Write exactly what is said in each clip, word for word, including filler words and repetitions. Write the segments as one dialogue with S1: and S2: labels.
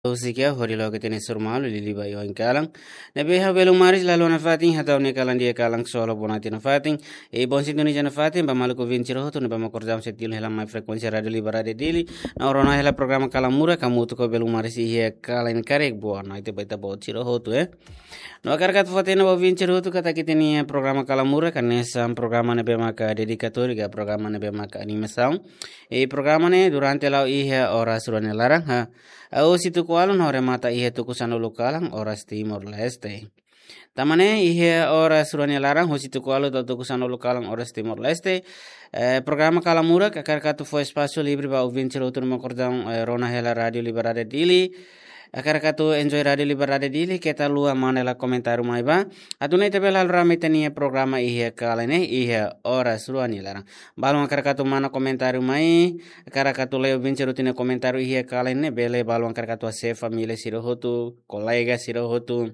S1: Usikia hori lo ketene surmalu lili bayo in kalang na beha belung maris lalu na fating hatau ne kalang dia kalang solo bonati na fating e bon sintonia na fating ba maluko vinciro hotu ne ba makordam setil hela mai frekuensi radio liberade dili na orona hela programa kalang mura kamu tu ko belung maris ihe kalang karek buar na ite baita bo ciro hotu eh no akar kat fatena bo vinciro hotu kata kiteni programa kalang mura kanesam programa ne be maka dedikatori ga programa ne be maka animação e programa ne durante lau ihe ora surane larang ha au situ kualun hore mata ihe tukusan ulu kalang oras timor leste. Tamane ihe ora surani larang ho situ kualu do tukusan ulu kalang oras timor leste. Eh, programa kalang mura kakar katu fo espacio libre ba uvincir utur makordang eh, rona hela radio liberade dili. Akar katu enjoy radio liberade dili kita lua manela komentaru mai ba. Atuna ite belal rame tenia programa ihe kalene ihe ora surani larang. Balong akar katu mana komentaru mai akar katu leo vincir utine komentaru ihe kalene bele balong akar katu ase família sirohotu kolega sirohotu.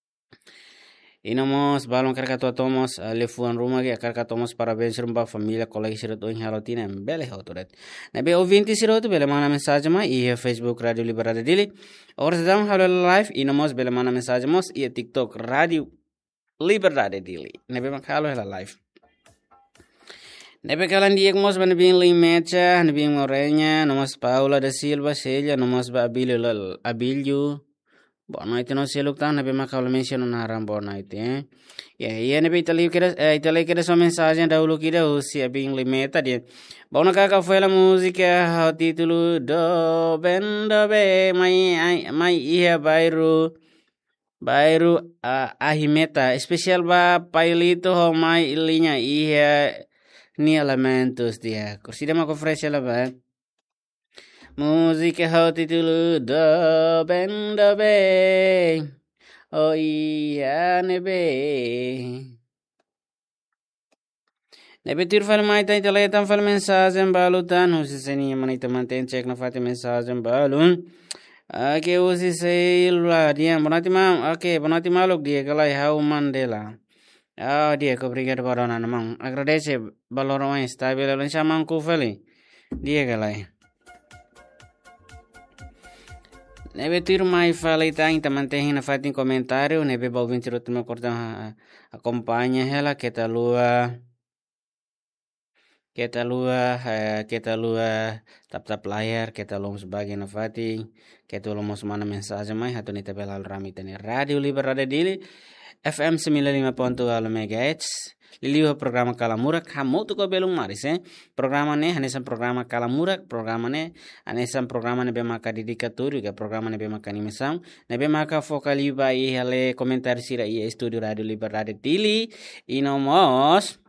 S1: Inamos balong karkato tomos uh, lefuan rumah ge karkato tomos parabéns rumba família colega sirot on halotina bele hotoret na be ovinti sirot bele mana mensagem ma e Facebook Radio Liberade dili or sedang halo live inamos bele mana mensagem mos e TikTok Radio Liberade dili na be halo hela live na be kalan diek mos ban bin limecha na bin morenya nomos Paula da Silva Celia nomos ba abilul abilju Bona ite no seluk tan nabe makal mention na ram bona ite eh ya ya nabe itali kira itali kira so mensagem dahulu kira usi abing limeta dia bona kaka foi la música ha título do bendo be mai mai ia bairu bairu uh, ahimeta especial ba pailito ho mai ilinya ia ni elementos dia kursi ma ko fresh la ba Música ho título do bendo be oh iya nebe nebe tir fal mai tai tele tan fal mensagem balutan usi seni mani mantém check na fate mensagem balun ake usi celular dia bonati ma ake bonati maluk dia kalai hau mandela ah dia ko brigade barona namang agradece baloro mai stabil lan chamang ku fali dia kalai Nebe tir mai fala itang tamanteh na fatin comentário nebe balvin tiro tuma cortan acompanha ela que ta lua que ta lua que ta lua tap tap layar que ta lom sebagai na fatin que tu lomos mana mensagem mai hatu ni tabelal rami tani radio liberade dili F M sembilan puluh lima koma satu megahertz Liliu programa Kalamura kamu tu ko belum maris eh programa ne hanesan programa Kalamura programa ne hanesan programa ne bema ka dedikatori ga programa ne bema ka animação ne bema ka focali ba i hale komentar sira i studio radio liberade dili inomos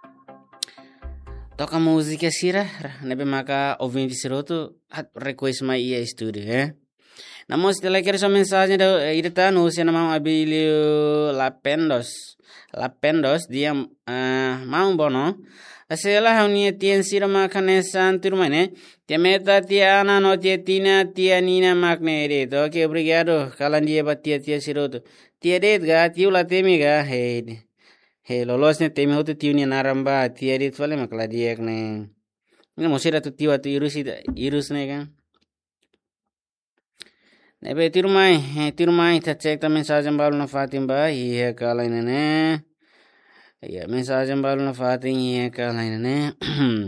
S1: toka música sira ne bema ka ouvinte siroto request mai i studio eh Namos tela quer sua mensagem da irita no se namam abilio lapendos lapendos dia uh, mau bono asela haunia tien sira makane santur mane temeta tiana no tietina tianina magnere to que obrigado kalandia batia tia siroto tiedet ga tiula temiga he he lolos ne temi hotu tiuni naramba tiedet fale makladiek ne ne mosira tu tiwa tu irus irus ne kan Nebe tirmai, tirmai ta cek ta mensagem balu na fatin ba iya kala ne. Iya mensagem balu na fatin iya kala ne.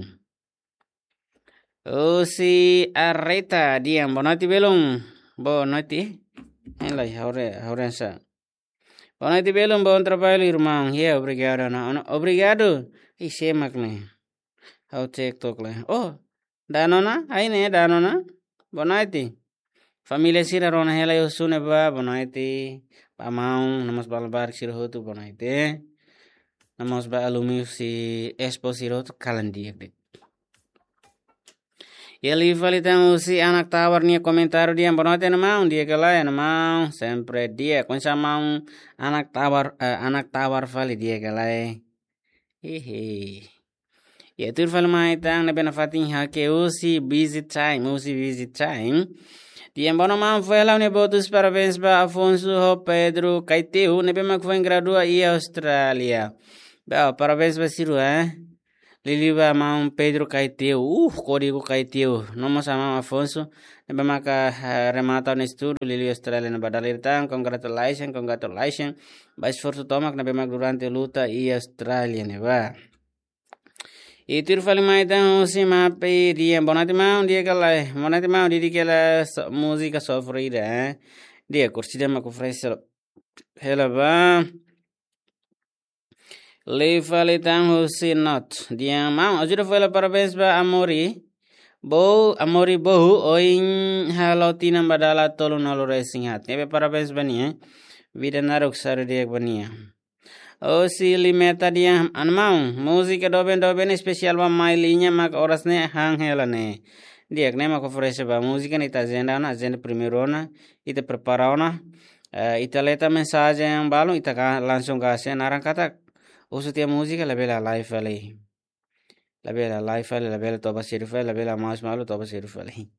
S1: O si arreta dia bonati belum. Bonati. Elai haure haure sa. Bonati belum bon trabalho irmão. Iya obrigado na. Obrigado. I semak ne. Hau cek tok le. Oh, danona? Ai ne danona? Bonati. Família sira rona hela yo sune ba bonaiti ba maung namos balbar sira hotu bonaiti namos ba alumi si expo sira hotu kalandiak dit Yeli valitang si anak tawar nia komentaru dia bonaiti na maung dia kalai na maung sempre dia kunsa maung anak tawar uh, anak tawar vali dia kalai hehe ya tur fal mai tang na bena fatin ha ke usi busy time usi busy time Tiempo no man fue la unibotus parabéns ba Afonso ho Pedro Caeteu nebe mak foi gradua e Australia. Ba parabéns ba siru eh. Liliba Mão Pedro Caeteu, uh, código Caeteu, nome sama Afonso, neba maka uh, remata no estudo, Lili Australia na badalitan, congratulations, congratulations, vai esforço tomak neba mak durante luta e Australia, neba. E tudo fale mais então, se mape dia, bonati mau dia kala, bonati mau dia kala música sofrida, eh? Dia curtida mak oferece, hela ba. Le fale tang se not, dia mau, ajuda foi la parabéns ba Amori. Bo Amori bohu oin halotina badala tolu nolo racing hat. Nebe parabéns bani eh. Vida naruk sar dia bani. O si limeta dia anmau música doben doben especial ba mailinya mak oras ne hang hela ne. Dia ne mak oferece ba música ni ta agenda na agenda primeirona ita preparaona. Uh, ita leta mensagem yang balu ita ka langsung kasih narang kata usu tia música la bela live ali. La bela live ali, la bela toba sirfa, la bela mas malu toba sirfa ali.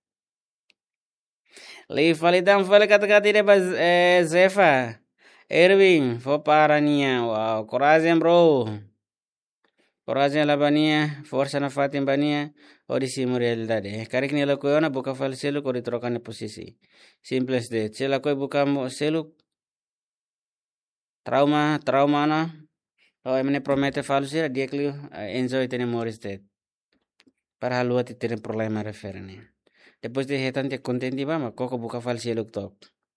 S1: Li fali dam fali kata kata ide bas eh, Zefa. Erwin, fo parania, wow, coragem bro. Coragem la bania, força na fatim bania, orisimu realidade. Karik ni la koyona buka fal selu ko ditrokan posisi. Simples de, cela koy buka mo selu trauma, trauma na. Oh, emne promete falu sira dia kliu enjoy tene moris de. Para halua ti tene problema referene. Depois de retan te contenti ba ma koko buka fal selu top.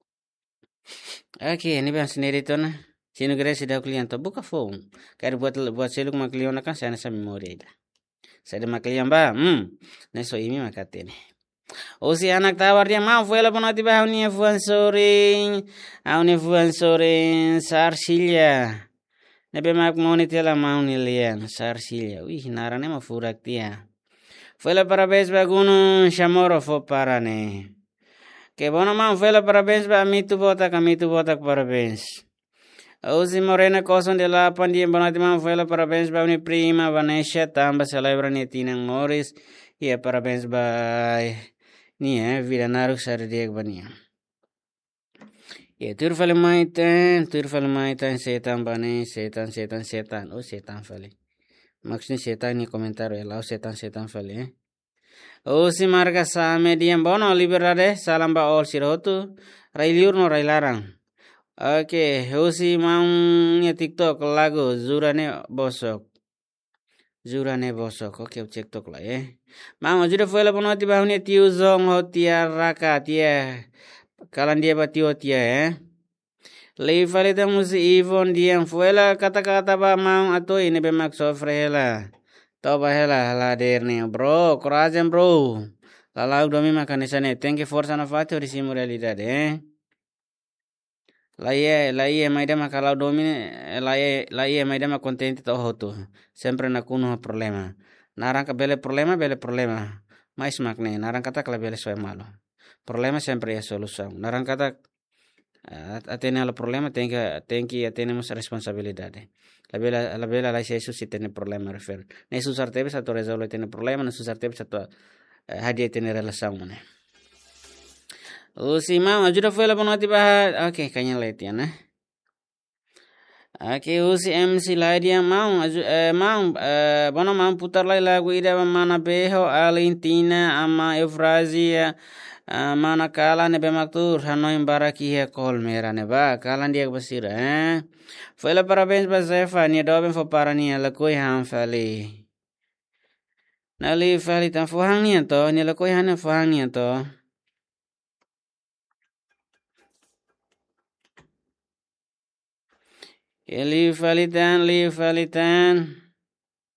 S1: Oke, ini bang sendiri tuh nah. Sini kira sudah klien tuh buka phone. Kayak buat buat selu mak klien kan saya nasa memori dah. Saya mak klien ba, hmm. Neso ini makatene. O si anak tawar dia mau fuela ponati ba ni fuan soring. Au ni fuan soring sarsilia. Nebe mak monitela mau ni lian sarsilia. Wih, narane ma furak dia. Fuela parabéns ba guno chamoro fo parane. Que bueno man, fuela parabéns ba mitu botak, mitu botak parabéns. Uzi Morena Coson de la Pandia Bonati man, fuela parabéns ba uni prima Vanessa tamba celebra ni tinang Morris. Ia parabéns ba ni eh vida naruk sardiak bania. Ya tur fale maitan, tur fale maitan setan bane, setan setan setan. Oh setan fale. Maksudnya setan ni komentar ya, lau setan setan fale eh. O si marga sa median bono liberade salam ba all sirotu railiur no railarang. Oke, o si mang ya TikTok lagu Zurane Bosok. Zurane Bosok. Oke, TikTok lah ya. Mang juda fuela bono ti bahuni tiu zong ho tia raka tia. Kalan dia batio tia eh. Lei falita musi Ivon diam fuela kata-kata ba mang atau ini bemak sofrela. Toba hela la derni bro, coragem bro. La la domi makanisane, thank you for sana fati orisimu realidade eh. La ye, la ye maida makalau domi, la ye, la ye maida ma contente to hotu. Sempre na kuno problema. Narang bele problema, bele problema. Mais makne, narang kata kala bele soe malo. Problema sempre ya solução. Narang kata atene al problema, tem que tem que tenemos responsabilidade. La bela la bela la Jesus si tiene problema refer. Ne sus artebes atau resolve tiene problema, ne sus artebes atau hadia tiene relação ne. O si mau ajuda foi la bonati bah. Oke, kayaknya late ya nah. Oke, o si M C la dia mau eh, mau eh, bono mau putar lai lagu ida mana beho Alintina ama Eufrazia. Uh, mana kala ne bemaktur hanoi baraki he kol mera ne ba kalan dia basira eh foi la parabéns ba Zefa ni doben fo parani la koi han fali nali fali tan fo hang ni to ni la koi han fo hang ni to eli fali tan li fali tan